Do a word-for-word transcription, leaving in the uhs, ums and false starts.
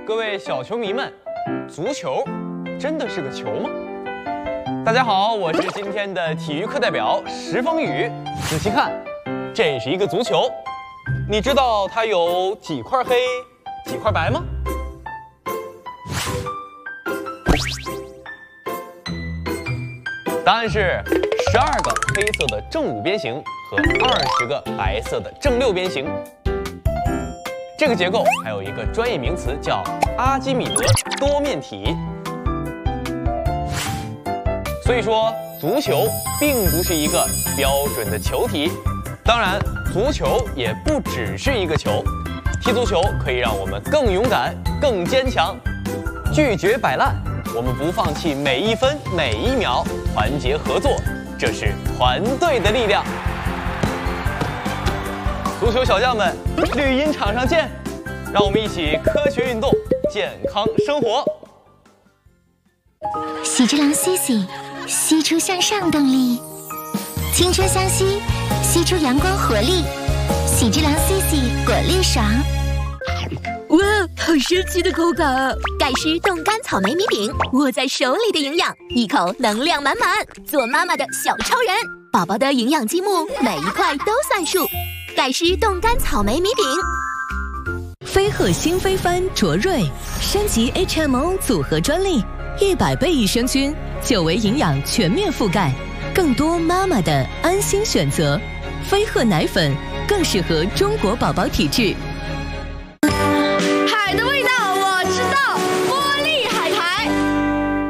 各位小球迷们，足球真的是个球吗？大家好，我是今天的体育课代表石风雨。仔细看，这是一个足球，你知道它有几块黑，几块白吗？答案是十二个黑色的正五边形和二十个白色的正六边形。这个结构还有一个专业名词叫阿基米德多面体。所以说，足球并不是一个标准的球体。当然，足球也不只是一个球。踢足球可以让我们更勇敢、更坚强，拒绝摆烂。我们不放弃每一分每一秒，团结合作，这是团队的力量。足球小将们，绿茵场上见！让我们一起科学运动，健康生活。 喜之郎西西，吸出向上动力，青春相吸，吸出阳光活力。喜之郎西西果粒爽。 哇，好神奇的口感！盖诗冻干草莓米饼，握在手里的营养，一口能量满满。做妈妈的小超人，宝宝的营养积木，每一块都算数。盖诗冻干草莓米饼。 飞鹤新飞帆卓瑞升级 H M O 组合专利，一百倍益生菌，久维营养全面覆盖，更多妈妈的安心选择。飞鹤奶粉更适合中国宝宝体质。